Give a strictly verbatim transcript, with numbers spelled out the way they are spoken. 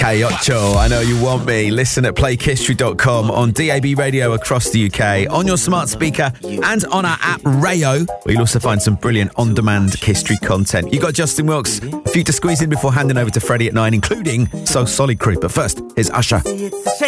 K Ocho, I Know You Want Me. Listen at play kiss street dot com, on D A B radio across the U K, on your smart speaker, and on our app Rayo, where you'll also find some brilliant on-demand Kiss Street content. You got Justin Wilkes, a few to squeeze in before handing over to Freddie at nine, including So Solid Crew. But first, here's Usher.